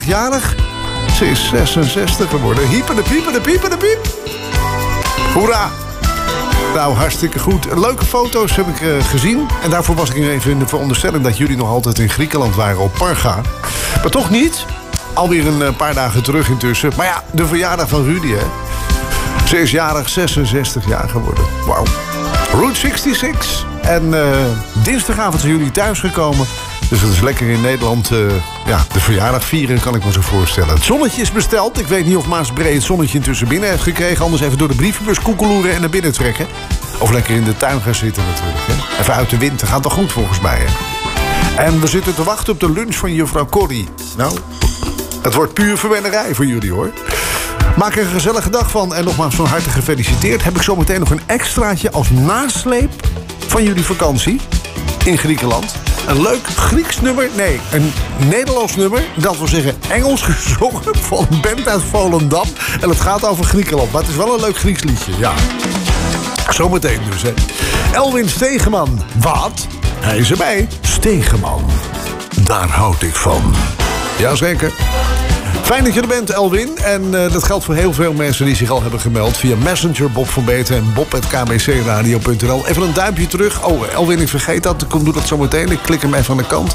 jarig. Ze is 66 geworden. Hiepen de piep. Hoera! Nou, hartstikke goed. Leuke foto's heb ik gezien. En daarvoor was ik even in de veronderstelling dat jullie nog altijd in Griekenland waren op Parga. Maar toch niet. Alweer een paar dagen terug intussen. Maar ja, de verjaardag van Rudy, hè. Ze is jarig 66 jaar geworden. Wauw. Route 66. En dinsdagavond zijn jullie thuisgekomen. Dus dat is lekker in Nederland de verjaardag vieren, kan ik me zo voorstellen. Het zonnetje is besteld. Ik weet niet of Maasbree het zonnetje intussen binnen heeft gekregen. Anders even door de brievenbus koekeloeren en naar binnen trekken. Of lekker in de tuin gaan zitten natuurlijk. Hè. Even uit de wind, dat gaat toch goed volgens mij. Hè? En we zitten te wachten op de lunch van juffrouw Corrie. Nou, het wordt puur verwennerij voor jullie, hoor. Maak er een gezellige dag van. En nogmaals van harte gefeliciteerd. Heb ik zo meteen nog een extraatje als nasleep van jullie vakantie in Griekenland. Een leuk Grieks nummer. Nee, een Nederlands nummer. Dat wil zeggen Engels gezongen van een band uit Volendam. En het gaat over Griekenland. Maar het is wel een leuk Grieks liedje, ja. Zometeen dus, hè. Elwin Stegeman. Wat? Hij is erbij. Stegeman. Daar houd ik van. Jazeker. Fijn dat je er bent, Elwin. En dat geldt voor heel veel mensen die zich al hebben gemeld via Messenger, Bob van Beten en bob@kbcradio.nl. Even een duimpje terug. Oh, Elwin, ik vergeet dat. Ik doe dat zo meteen. Ik klik hem even aan de kant.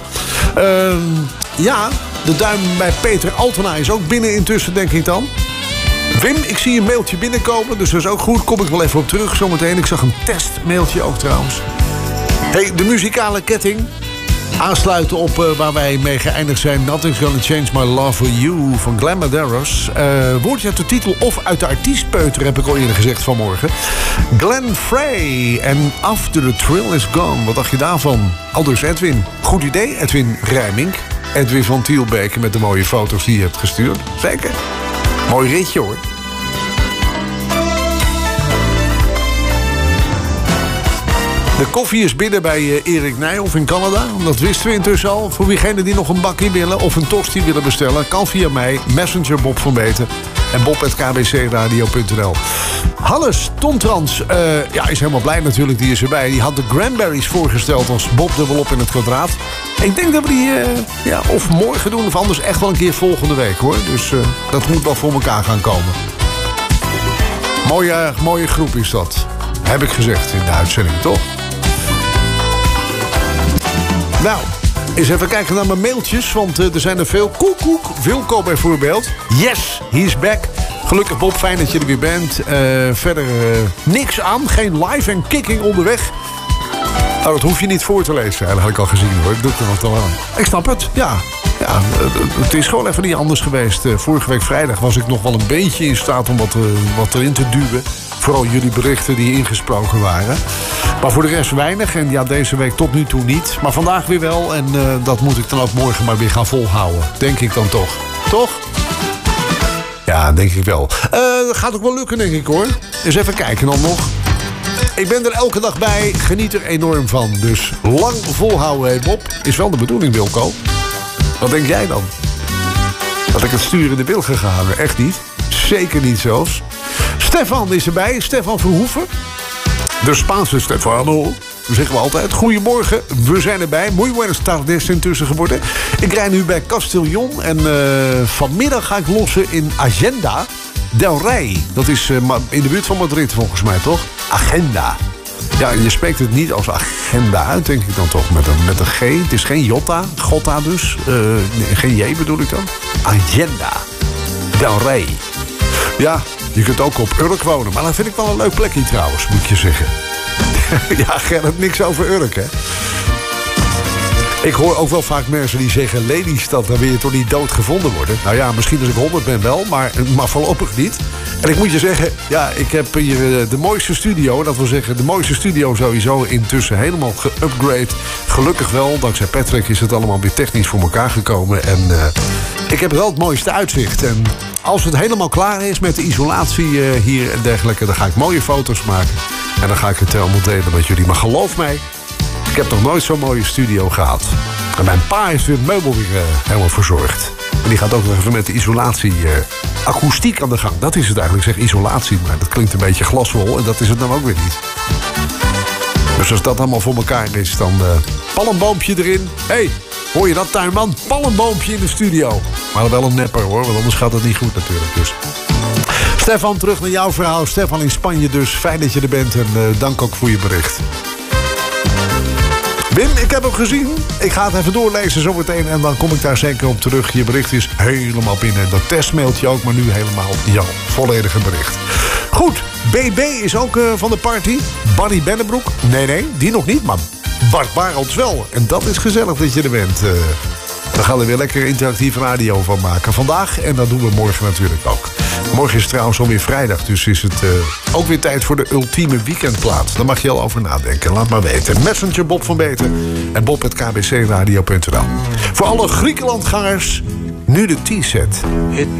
Ja, de duim bij Peter Altena is ook binnen intussen, denk ik dan. Wim, ik zie een mailtje binnenkomen, dus dat is ook goed. Kom ik wel even op terug zometeen. Ik zag een testmailtje ook trouwens. Hey, de muzikale ketting. Aansluiten op waar wij mee geëindigd zijn. Nothing's Gonna Change My Love For You van Glenn Medeiros. Woordje uit de titel of uit de artiestpeuter heb ik al eerder gezegd vanmorgen. Glenn Frey en After the Thrill Is Gone. Wat dacht je daarvan? Aldus Edwin. Goed idee, Edwin Rijmink. Edwin van Tielbeek met de mooie foto's die je hebt gestuurd. Zeker. Mooi ritje, hoor. De koffie is binnen bij Erik Nijhoff in Canada. Dat wisten we intussen al. Voor wiegenen die nog een bakje willen of een tosti willen bestellen, kan via mij, Messenger Bob van Beten en bob@kbcradio.nl. Hannes Tontrans is helemaal blij natuurlijk, die is erbij. Die had de Cranberries voorgesteld als Bob dubbelop in het kwadraat. Ik denk dat we die of morgen doen of anders echt wel een keer volgende week, hoor. Dus dat moet wel voor elkaar gaan komen. Mooie groep is dat. Heb ik gezegd in de uitzending, toch? Nou, eens even kijken naar mijn mailtjes, want er zijn er veel. Koekoek, Wilco bijvoorbeeld. Yes, he is back. Gelukkig Bob, fijn dat je er weer bent. Verder niks aan, geen live en kicking onderweg. Nou, dat hoef je niet voor te lezen. Dat had ik al gezien, hoor. Ik doe het er wat al aan. Ik snap het, ja. Ja, het is gewoon even niet anders geweest. Vorige week vrijdag was ik nog wel een beetje in staat om wat erin te duwen. Vooral jullie berichten die ingesproken waren. Maar voor de rest weinig. En ja, deze week tot nu toe niet. Maar vandaag weer wel. En dat moet ik dan ook morgen maar weer gaan volhouden. Denk ik dan toch. Toch? Ja, denk ik wel. Dat gaat ook wel lukken, denk ik, hoor. Eens even kijken dan nog. Ik ben er elke dag bij. Geniet er enorm van. Dus lang volhouden, hè, Bob. Is wel de bedoeling, Wilco. Wat denk jij dan? Dat ik het stuur in de bil gegaan? Echt niet. Zeker niet zelfs. Stefan is erbij. Stefan Verhoeven. De Spaanse Stefano. Zeggen we altijd. Goedemorgen. We zijn erbij. Muy buenas tardes intussen geworden. Ik rijd nu bij Castellón. En vanmiddag ga ik lossen in Agenda del Rey. Dat is in de buurt van Madrid volgens mij, toch? Agenda. Ja, je spreekt het niet als agenda uit, denk ik dan toch. Met een G. Het is geen Jota. Gotta dus. Geen J bedoel ik dan. Agenda del Rey. Ja, je kunt ook op Urk wonen. Maar dat vind ik wel een leuk plekje trouwens, moet je zeggen. Ja, Gerrit, niks over Urk, hè. Ik hoor ook wel vaak mensen die zeggen Lelystad, dan wil je toch niet dood gevonden worden. Nou ja, misschien als ik 100 ben wel, maar voorlopig niet. En ik moet je zeggen, ja, ik heb hier de mooiste studio. Dat wil zeggen, de mooiste studio sowieso intussen helemaal geupgrade. Gelukkig wel, dankzij Patrick is het allemaal weer technisch voor elkaar gekomen. En ik heb wel het mooiste uitzicht. En als het helemaal klaar is met de isolatie hier en dergelijke, dan ga ik mooie foto's maken. En dan ga ik het allemaal delen met jullie. Maar geloof mij, ik heb nog nooit zo'n mooie studio gehad. En mijn pa heeft weer het meubel weer helemaal verzorgd. En die gaat ook nog even met de isolatie, akoestiek aan de gang. Dat is het eigenlijk, zeg isolatie. Maar dat klinkt een beetje glaswol en dat is het dan ook weer niet. Dus als dat allemaal voor elkaar is, dan palmboompje erin. Hey, Hoor je dat, tuinman? Palmboompje in de studio. Maar wel een nepper hoor, want anders gaat het niet goed natuurlijk. Dus. Stefan, terug naar jouw verhaal. Stefan in Spanje dus. Fijn dat je er bent en dank ook voor je bericht. Wim, ik heb hem gezien. Ik ga het even doorlezen zometeen en dan kom ik daar zeker op terug. Je bericht is helemaal binnen. Dat testmailtje ook, maar nu helemaal jouw volledige bericht. Goed, BB is ook van de party. Barry Bennebroek. Nee, die nog niet, man. Bart Barelds wel. En dat is gezellig dat je er bent. We gaan er weer lekker interactieve radio van maken vandaag. En dat doen we morgen natuurlijk ook. Morgen is trouwens alweer vrijdag, dus is het ook weer tijd voor de ultieme weekendplaat. Daar mag je al over nadenken, laat maar weten. Messenger Bob van Beten en bob@kbcradio.nl. Voor alle Griekenlandgangers, nu de T-set.